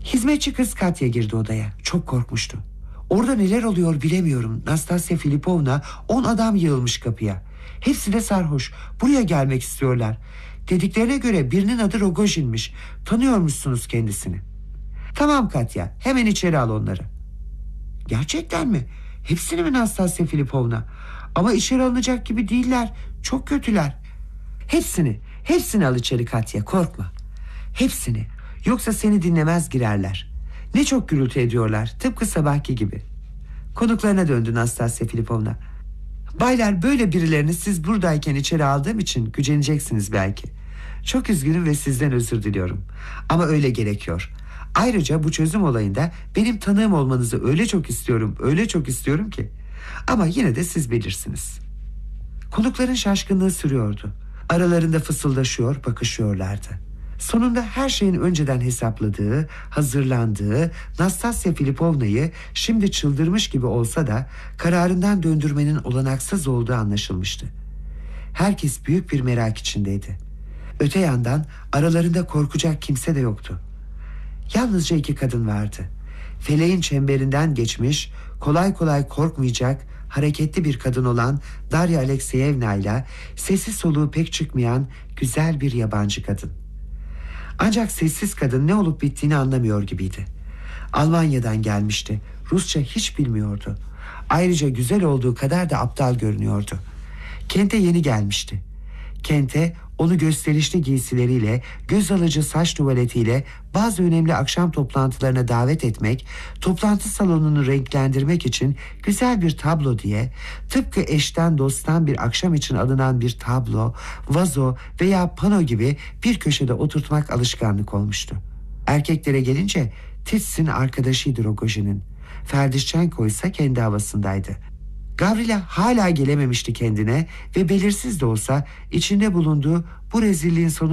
Hizmetçi kız Katya girdi odaya. Çok korkmuştu. Orada neler oluyor bilemiyorum. Nastasya Filipovna 10 adam yığılmış kapıya. Hepsi de sarhoş. Buraya gelmek istiyorlar. Dediklerine göre birinin adı Rogojin'miş. Tanıyormuşsunuz kendisini. Tamam Katya, hemen içeri al onları. Gerçekten mi? Hepsini mi Nastasya Filipovna? Ama içeri alınacak gibi değiller. Çok kötüler. Hepsini al içeri Katya, korkma. Hepsini. Yoksa seni dinlemez girerler. Ne çok gürültü ediyorlar, tıpkı sabahki gibi. Konuklarına döndü Nastasya Filipovna. Baylar, böyle birilerini siz buradayken içeri aldığım için güceneceksiniz belki. Çok üzgünüm ve sizden özür diliyorum. Ama öyle gerekiyor. Ayrıca bu çözüm olayında benim tanığım olmanızı öyle çok istiyorum ki. Ama yine de siz bilirsiniz. Konukların şaşkınlığı sürüyordu. Aralarında fısıldaşıyor, bakışıyorlardı. Sonunda her şeyin önceden hesapladığı, hazırlandığı Nastasya Filipovna'yı şimdi çıldırmış gibi olsa da kararından döndürmenin olanaksız olduğu anlaşılmıştı. Herkes büyük bir merak içindeydi. Öte yandan aralarında korkacak kimse de yoktu. Yalnızca 2 kadın vardı. Feleğin çemberinden geçmiş, kolay kolay korkmayacak, hareketli bir kadın olan Darya Alekseyevna ile sesi soluğu pek çıkmayan güzel bir yabancı kadın. Ancak sessiz kadın ne olup bittiğini anlamıyor gibiydi. Almanya'dan gelmişti. Rusça hiç bilmiyordu. Ayrıca güzel olduğu kadar da aptal görünüyordu. Kente yeni gelmişti. Kente onu gösterişli giysileriyle, göz alıcı saç tuvaletiyle bazı önemli akşam toplantılarına davet etmek, toplantı salonunu renklendirmek için güzel bir tablo diye, tıpkı eşten dosttan bir akşam için alınan bir tablo, vazo veya pano gibi bir köşede oturtmak alışkanlık olmuştu. Erkeklere gelince Tits'in arkadaşıydı Rogojin'in. Ferdişchenko ise kendi havasındaydı. Gavrila hala gelememişti kendine ve belirsiz de olsa içinde bulunduğu bu rezilliğin sonu